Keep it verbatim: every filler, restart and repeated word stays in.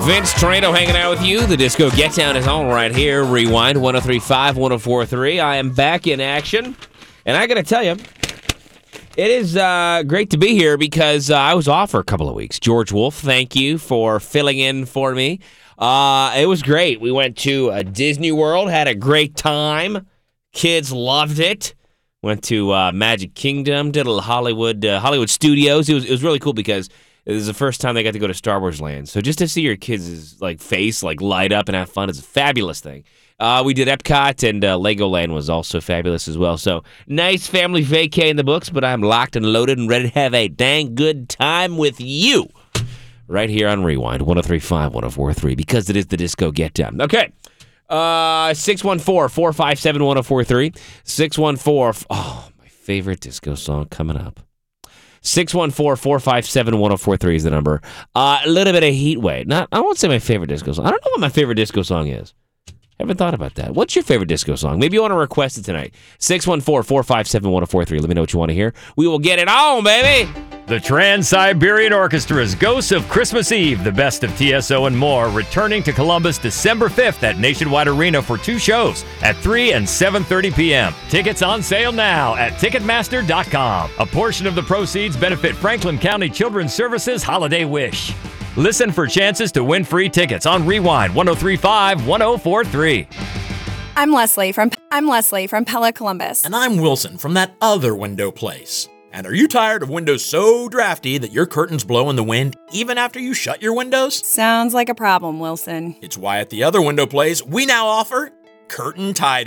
Vince Tornado hanging out with you. The Disco Get Down is on right here. Rewind one oh three point five, one oh four point three. I am back in action. And I got to tell you, it is uh, great to be here because uh, I was off for a couple of weeks. George Wolf, thank you for filling in for me. Uh, it was great. We went to uh, Disney World, had a great time. Kids loved it. Went to uh, Magic Kingdom, did a little Hollywood uh, Hollywood Studios. It was it was really cool because it was the first time they got to go to Star Wars Land. So just to see your kids' like face like light up and have fun is a fabulous thing. Uh, we did Epcot, and uh, Legoland was also fabulous as well. So nice family vacay in the books, but I'm locked and loaded and ready to have a dang good time with you right here on Rewind one oh three point five, one oh four point three because it is the Disco Get Down. Okay. Uh, six one four, four five seven, one oh four three. six one four, oh, my favorite disco song coming up. six one four, four five seven, one oh four three is the number. Uh, a little bit of Heat Wave. Not, I won't say my favorite disco song. I don't know what my favorite disco song is. Haven't thought about that. What's your favorite disco song? Maybe you want to request it tonight. six one four, four five seven, one oh four three. Let me know what you want to hear. We will get it on, baby. The Trans-Siberian Orchestra's Ghosts of Christmas Eve, the best of T S O and more, returning to Columbus December fifth at Nationwide Arena for two shows at three and seven thirty p.m. Tickets on sale now at Ticketmaster dot com. A portion of the proceeds benefit Franklin County Children's Services Holiday Wish. Listen for chances to win free tickets on Rewind one oh three point five, one oh four three. I'm Leslie from I'm Leslie from Pella Columbus. And I'm Wilson from that other window place. And are you tired of windows so drafty that your curtains blow in the wind even after you shut your windows? Sounds like a problem, Wilson. It's why at the other window place we now offer curtain tie